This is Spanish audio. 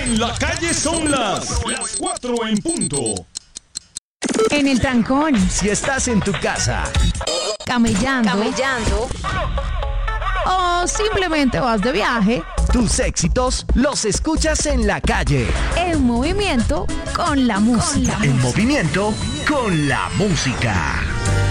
En la calle son las 4 en punto. En el trancón, Si estás en tu casa, camellando o simplemente vas de viaje, tus éxitos los escuchas en la calle. en movimiento con la música. En movimiento con la música.